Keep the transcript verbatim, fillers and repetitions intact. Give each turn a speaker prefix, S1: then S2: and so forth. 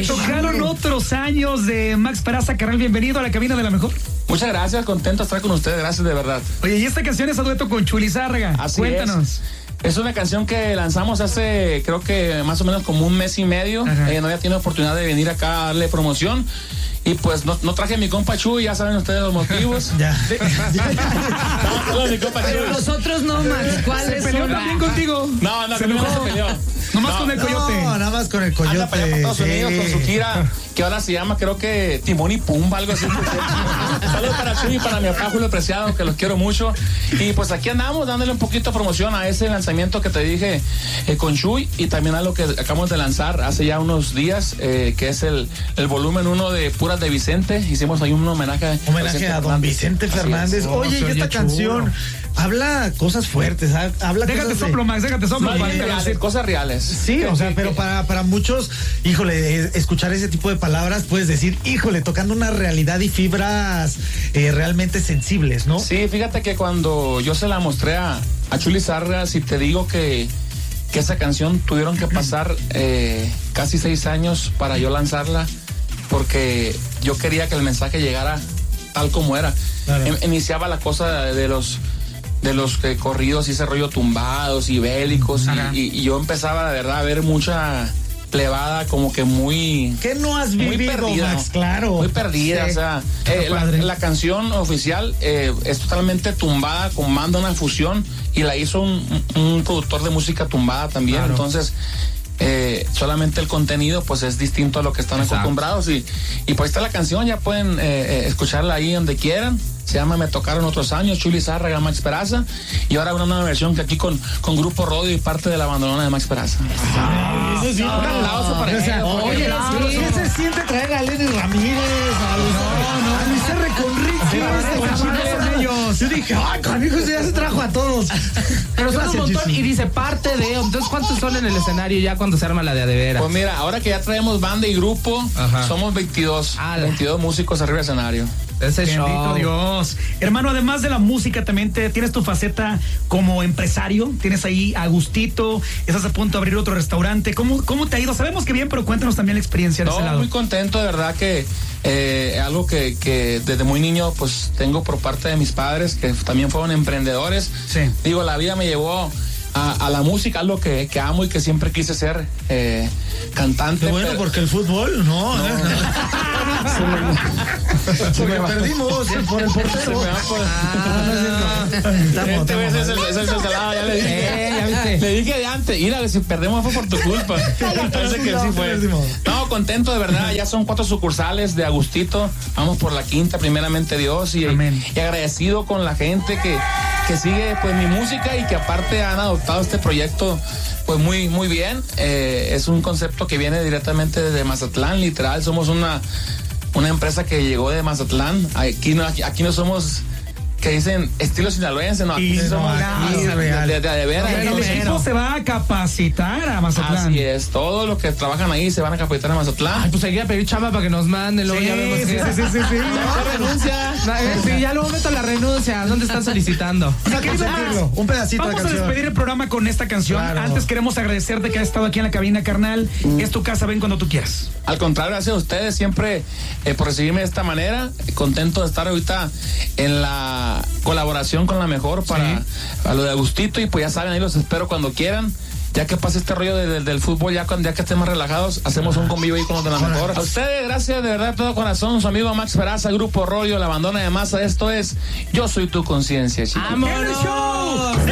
S1: tocaron otros años de Max Peraza. Carnal, bienvenido a la cabina de La Mejor.
S2: Muchas gracias, contento de estar con ustedes, gracias de verdad.
S1: Oye, y esta canción es a dueto con Chuy Lizárraga.
S2: Así
S1: Cuéntanos.
S2: Es. Es una canción que lanzamos hace, creo que más o menos como un mes y medio. Eh, no había tenido oportunidad de venir acá a darle promoción. Y pues no, no traje a mi compa Chuy, ya saben ustedes los motivos.
S1: Ya.
S2: No, mi compa
S3: Pero
S2: Chuy.
S3: nosotros no, Max. ¿Cuál
S1: ¿Se
S3: es
S1: peleó
S3: una?
S1: también contigo?
S2: No, no,
S1: se
S2: conmigo
S1: enojó.
S2: no se peleó.
S1: Nomás
S2: No,
S1: con el coyote.
S4: No, nada más con el coyote.
S2: Anda para allá para Estados Unidos
S4: sí.
S2: con su gira, que ahora se llama, creo que Timón y Pumba, algo así. Saludos para Chuy y para mi papá Julio Preciado, que los quiero mucho. Y pues aquí andamos dándole un poquito de promoción a ese lanzamiento que te dije eh, con Chuy, y también a lo que acabamos de lanzar hace ya unos días, eh, que es el, el volumen uno de Puras de Vicente. Hicimos ahí un homenaje.
S4: Homenaje a don Vicente Fernández.
S1: Oh,
S4: Oye, y esta canción habla cosas fuertes, ¿ah? habla
S1: Déjate
S4: cosas de-
S1: soplo, Max, déjate soplo.
S2: Cosas
S1: para-
S2: reales, cosas reales.
S4: Sí, o sea, pero para, para muchos, híjole, eh, escuchar ese tipo de palabras puedes decir, híjole, tocando una realidad y fibras eh, realmente sensibles, ¿no?
S2: Sí, fíjate que cuando yo se la mostré a, a Chuy Lizárraga, si te digo que, que esa canción tuvieron que pasar eh, casi seis años para yo lanzarla, porque yo quería que el mensaje llegara tal como era.
S4: Claro.
S2: Em- iniciaba la cosa de los de los eh, corridos y ese rollo tumbados y bélicos, y, y- y yo empezaba de verdad a ver mucha plebada como que muy
S4: ¿Qué no has
S2: muy
S4: vivido,
S2: perdida,
S4: Max? Claro.
S2: muy perdida,
S4: Sí.
S2: o sea, eh, la,
S1: padre.
S2: la canción oficial eh, es totalmente tumbada, con manda una fusión, y la hizo un, un productor de música tumbada también,
S1: Claro.
S2: entonces eh, solamente el contenido pues es distinto a lo que están
S1: Exacto.
S2: acostumbrados, y, y pues está la canción, ya pueden eh, eh, escucharla ahí donde quieran. Se llama Me Tocaron Otros Años, Chuy Lizárraga, Max Peraza, y ahora una nueva versión que aquí con, con Grupo Rodio y parte de la bandolona de Max Peraza.
S4: Eso sí,
S2: Un aplauso para
S4: o sea,
S2: ellos, porque-
S4: oye,
S3: sí.
S4: ¿qué se siente traer a Lenny Ramírez, a Luis, a Luis R. Conrique? Yo dije, ay, canijo, ese ya se trajo a todos.
S3: Pero son un
S4: Gracias,
S3: montón
S4: Jesús.
S3: y dice parte de. Entonces, ¿cuántos son en el escenario ya cuando se arma la de a de veras?
S2: Pues mira, ahora que ya traemos banda y grupo,
S3: Ajá.
S2: somos veintidós,
S3: Ala.
S2: veintidós músicos arriba del escenario.
S3: Ese
S1: Bendito
S3: show.
S1: Dios. Hermano, además de la música, también te, tienes tu faceta como empresario. Tienes ahí a gustito. Estás a punto de abrir otro restaurante. ¿Cómo, cómo te ha ido? Sabemos que bien, pero cuéntanos también la experiencia de
S2: No,
S1: ese lado.
S2: muy contento, de verdad que eh, algo que, que desde muy niño pues tengo por parte de mis padres, que también fueron emprendedores.
S1: Sí.
S2: Digo, la vida me llevó a, a la música, algo que, que amo y que siempre quise ser, eh, cantante.
S4: Qué bueno,
S2: pero-
S4: porque el fútbol, no.
S2: No.
S4: ¿eh?
S2: Se me- se
S4: Porque
S2: me va-
S4: perdimos por el
S2: se
S4: portero.
S2: me va por-
S4: Estamos-
S2: Este güey es el-
S4: estamos-
S2: es el salado, ya le dije.
S3: Eh, ya viste.
S2: Le dije de antes, mira, si perdemos fue por tu culpa. Parece que sí fue. No, contento de verdad, ya son cuatro sucursales de Agustito, vamos por la quinta, primeramente Dios, y,
S1: Amén.
S2: y agradecido con la gente que, que sigue pues mi música y que aparte han adoptado este proyecto pues muy, muy bien. Eh, es un concepto que viene directamente desde Mazatlán, literal, somos una, una empresa que llegó de Mazatlán, aquí no, aquí, aquí no somos... que dicen estilo sinaloense, no, aquí
S4: Y
S2: sí
S4: no,
S2: somos
S4: aquí
S2: de,
S4: es real.
S2: de, de, de veras.
S1: El
S2: Entonces,
S1: equipo se va a capacitar a Mazatlán.
S2: así es, todos los que trabajan ahí se van a capacitar a Mazatlán.
S3: Ay, pues hay que ir a pedir chamba para que nos manden. Luego
S1: Sí,
S3: ya vemos
S1: sí,
S3: que-
S1: sí, sí, sí, sí.
S2: No, renuncia.
S3: No, eh, sí, ya luego meto la renuncia. ¿Dónde están solicitando?
S1: Mi querido
S4: sentirlo,
S1: Max,
S4: un pedacito de
S1: Vamos a
S4: canción.
S1: despedir el programa con esta canción.
S4: Claro.
S1: Antes queremos agradecerte que has estado aquí en la cabina, carnal. Es tu casa, ven cuando tú quieras.
S2: Al contrario, gracias a ustedes siempre eh, por recibirme de esta manera. Contento de estar ahorita en la colaboración con La Mejor para, para lo de Agustito. Y pues ya saben, ahí los espero cuando quieran. Ya que pase este rollo de- de- del fútbol, ya, cuando, ya que estemos relajados, hacemos un convivio ahí con los de La Mejor. A ustedes, gracias de verdad, de todo corazón. Su amigo Max Peraza, Grupo Rollo, La Bandona de Masa. Esto es Yo Soy Tu Conciencia, chicos.
S1: ¡El show!